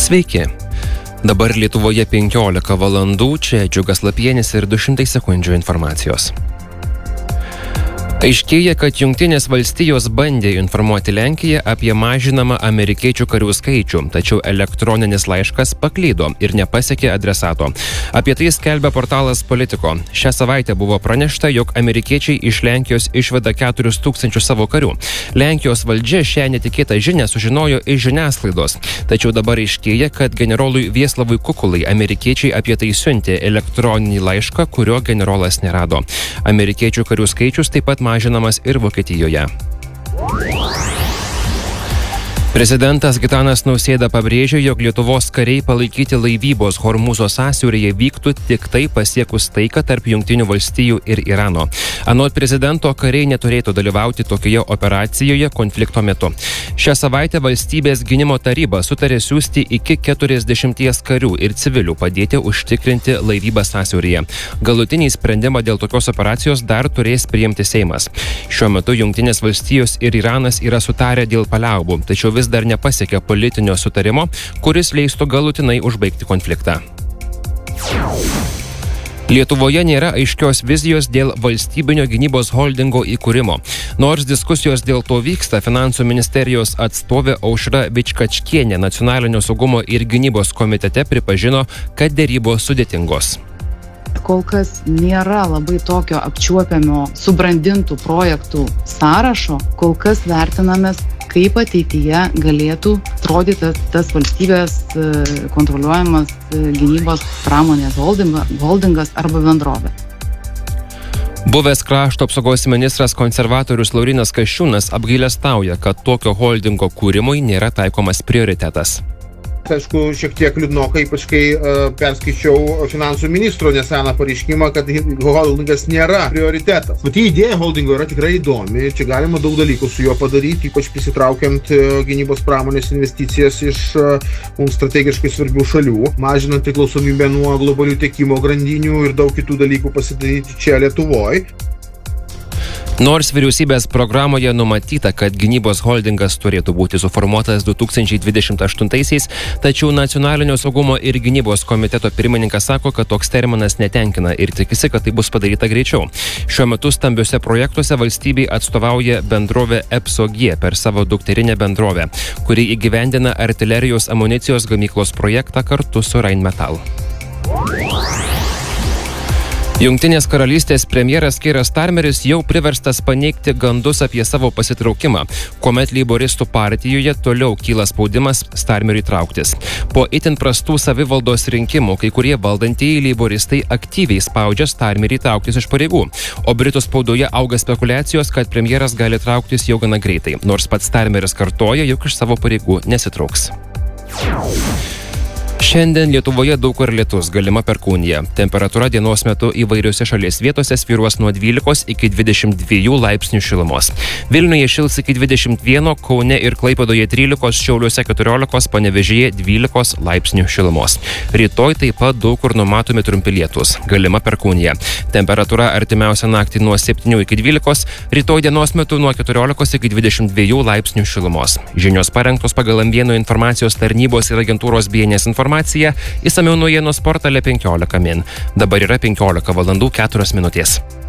Sveiki. Dabar Lietuvoje 15 valandų, čia Džiugas Lapienis ir 200 sekundžių informacijos. Aiškėja, kad Jungtinės valstijos bandė informuoti Lenkiją apie mažinamą amerikiečių karių skaičių, tačiau elektroninis laiškas paklydo ir nepasiekė adresato. Apie tai skelbia portalas Politico. Šią savaitę buvo pranešta, jog amerikiečiai iš Lenkijos išveda 4000 savo karių. Lenkijos valdžia šią netikėtą žinią sužinojo iš žiniasklaidos. Tačiau dabar aiškėja, kad generolui Vieslavui Kukulai amerikiečiai apie tai siuntė elektroninį laišką, kurio generolas nerado. Amerikiečių karių skaičius taip pat mažinamas ir Vokietijoje. Prezidentas Gitanas Nausėda pabrėžė, jog Lietuvos kariai palaikyti laivybos Hormūzo sąsiauryje vyktų tik tai pasiekus taiką tarp Jungtinių valstijų ir Irano. Anot prezidento, kariai neturėtų dalyvauti tokioje operacijoje konflikto metu. Šią savaitę Valstybės gynimo taryba sutarė siųsti iki 40 karių ir civilių padėti užtikrinti laivybą sąsiauryje. Galutinį sprendimą dėl tokios operacijos dar turės priimti Seimas. Šiuo metu Jungtinės valstijos ir Iranas yra sutarę dėl paliaubų, tačiau vis dar nepasiekė politinio sutarimo, kuris leistų galutinai užbaigti konfliktą. Lietuvoje nėra aiškios vizijos dėl valstybinio gynybos holdingo įkūrimo. Nors diskusijos dėl to vyksta, Finansų ministerijos atstovė Aušra Vičkačkienė Nacionalinio saugumo ir gynybos komitete pripažino, kad derybos sudėtingos. Kol kas nėra labai tokio apčiuopiamo subrandintų projektų sąrašo, kol kas vertinamės, kaip ateityje galėtų atrodyti tas valstybės kontroliuojamas gynybos pramonės holdingas arba bendrovė. Buvęs krašto apsaugos ministras konservatorius Laurynas Kasčiūnas apgailestauja, kad tokio holdingo kūrimui nėra taikomas prioritetas. Aišku, šiek tiek liūdnokai, ypač kai perskaičiau finansų ministro neseną pareiškimą, kad holdingas nėra prioritetas. Pati idėja holdingo yra tikrai įdomi, čia galima daug dalykų su juo padaryti, ypač prisitraukiant gynybos pramonės investicijas iš mums strategiškai svarbių šalių, mažinant priklausomybę nuo globalių tiekimo grandinių ir daug kitų dalykų pasidaryti čia Lietuvoje. Nors vyriausybės programoje numatyta, kad gynybos holdingas turėtų būti suformuotas 2028-aisiais, tačiau Nacionalinio saugumo ir gynybos komiteto pirmininkas sako, kad toks terminas netenkina ir tikisi, kad tai bus padaryta greičiau. Šiuo metu stambiuose projektuose valstybei atstovauja bendrovė EPSO-G per savo dukterinę bendrovę, kuri įgyvendina artilerijos amunicijos gamyklos projektą kartu su Rheinmetall. Jungtinės karalystės premjeras Keiras Starmeris jau priverstas paneigti gandus apie savo pasitraukimą, kuomet leiboristų partijoje toliau kyla spaudimas Starmeriui trauktis. Po itin prastų savivaldos rinkimų kai kurie valdantieji leiboristai aktyviai spaudžia Starmerį trauktis iš pareigų, o Britų spaudoje auga spekulacijos, kad premjeras gali trauktis jau gana greitai, nors pats Starmeris kartoja, jog iš savo pareigų nesitrauks. Šiandien Lietuvoje daug kur lietus, galima perkūnija. Temperatūra dienos metu įvairiose šalies vietose svyruos nuo 12 iki 22 laipsnių šilumos. Vilniuje šils iki 21, Kaune ir Klaipėdoje 13, Šiauliuose 14, Panevėžyje 12 laipsnių šilumos. Rytoj taip pat daug kur numatomi trumpi lietūs, galima perkūnija. Temperatūra artimiausią naktį nuo 7 iki 12, rytoj dienos metu nuo 14 iki 22 laipsnių šilumos. Žinios parengtos pagal M1 informacijos tarnybos ir agentūros BNS informaciją. Įsamiau naujienos portale 15 min. Dabar yra 15 valandų 4 minutės.